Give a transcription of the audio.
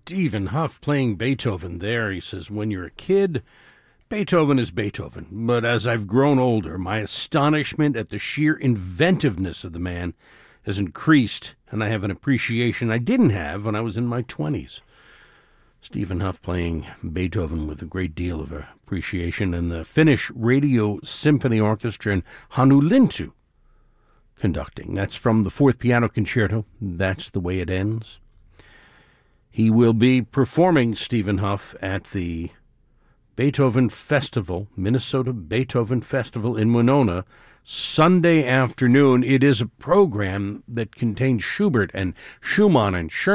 Stephen Huff playing Beethoven there. He says, when you're a kid, Beethoven is Beethoven. But as I've grown older, my astonishment at the sheer inventiveness of the man has increased, and I have an appreciation I didn't have when I was in my 20s. Stephen Huff playing Beethoven with a great deal of appreciation, and the Finnish Radio Symphony Orchestra in Hannu conducting. That's from the Fourth Piano Concerto. That's the way it ends. He will be performing, Stephen Huff, at the Beethoven Festival, Minnesota Beethoven Festival in Winona, Sunday afternoon. It is a program that contains Schubert and Schumann and Scherner